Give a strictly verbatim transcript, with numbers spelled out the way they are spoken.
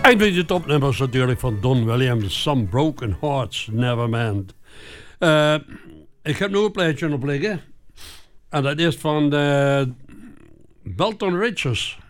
Een van de topnummers natuurlijk van Don Williams. Some Broken Hearts Never Mend. Uh, ik heb nog een plaatje op liggen. En dat is van de Belton Richards.